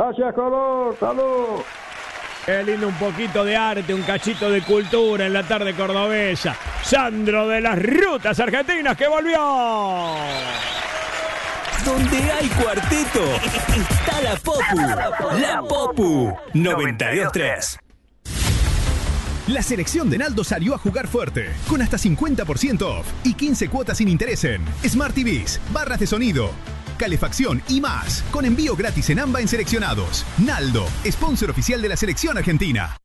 Gracias, Colón. Salud. Qué lindo, un poquito de arte, un cachito de cultura en la tarde cordobesa. Sandro de las Rutas Argentinas que volvió. Donde hay cuarteto, está la Popu. La Popu 92.3. La selección de Naldo salió a jugar fuerte, con hasta 50% off y 15 cuotas sin interés en Smart TVs, barras de sonido, calefacción y más, con envío gratis en AMBA en seleccionados. Naldo, sponsor oficial de la selección argentina.